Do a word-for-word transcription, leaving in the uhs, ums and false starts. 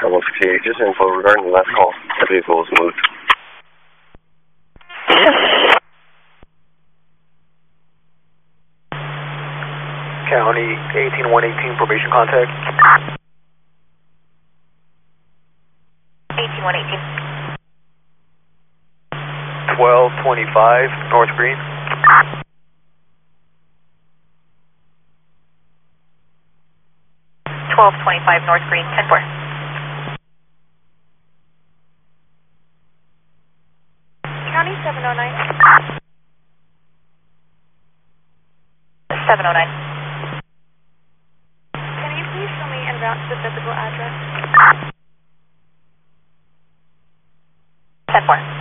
Almost fifty-eight, just info regarding the last call. The vehicle was moved. County eighteen one eighteen, probation contact. eighteen one eighteen. twelve twenty-five, North Green. twelve twenty-five North Green, ten four. County seven oh nine. seven oh nine. Can you please show me en route to the physical address? ten four.